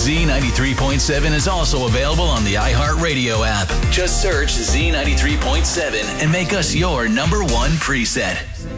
Z93.7 is also available on the iHeartRadio app. Just search Z93.7 and make us your number one preset.